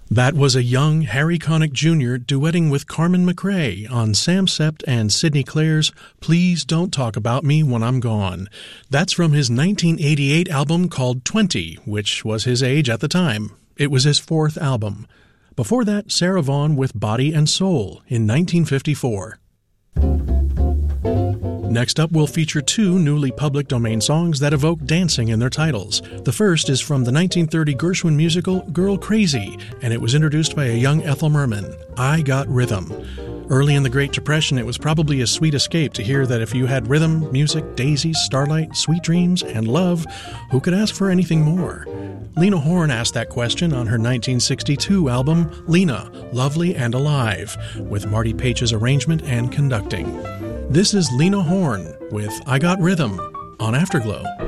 That was a young Harry Connick Jr. duetting with Carmen McRae on Sam Sept and Sidney Clare's Please Don't Talk About Me When I'm Gone. That's from his 1988 album called 20, which was his age at the time. It was his fourth album. Before that, Sarah Vaughan with Body and Soul in 1954. Next up, we'll feature two newly public domain songs that evoke dancing in their titles. The first is from the 1930 Gershwin musical Girl Crazy, and it was introduced by a young Ethel Merman, I Got Rhythm. Early in the Great Depression, it was probably a sweet escape to hear that if you had rhythm, music, daisies, starlight, sweet dreams, and love, who could ask for anything more? Lena Horne asked that question on her 1962 album, Lena, Lovely and Alive, with Marty Page's arrangement and conducting. This is Lena Horne with I Got Rhythm on Afterglow.